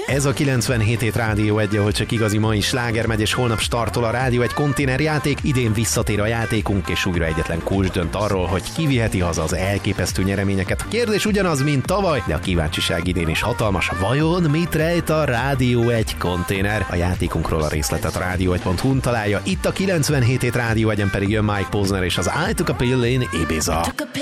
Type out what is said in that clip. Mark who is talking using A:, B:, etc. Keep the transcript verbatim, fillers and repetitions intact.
A: Ez a kilencvenhét hét Rádió egy, ahol csak igazi mai sláger megy, és holnap startol a Rádió egy konténerjáték. Idén visszatér a játékunk, és újra egyetlen kulcs dönt arról, hogy ki viheti haza az elképesztő nyereményeket. A kérdés ugyanaz, mint tavaly, de a kíváncsiság idén is hatalmas. Vajon mit rejt a Rádió egy konténer? A játékunkról a részletet a rádió egy pont hu-n találja. Itt a kilencvenhét hét Rádió egyen pedig jön Mike Posner és az I Took a Pill in Ibiza.